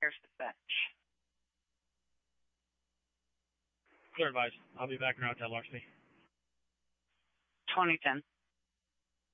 Here's dispatch. Clear advice. I'll be back around 10 larceny. 2010.